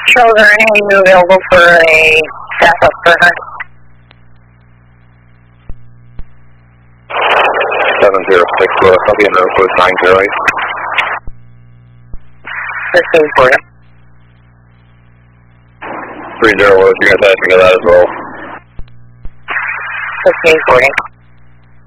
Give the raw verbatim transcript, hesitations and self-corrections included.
Charles, are any of you available for a backup for her? seven zero six, uh, I'll be in the code nine zero eight. fifteen forty. three zero, what was you going to say? I think of that as well. fifteen forty.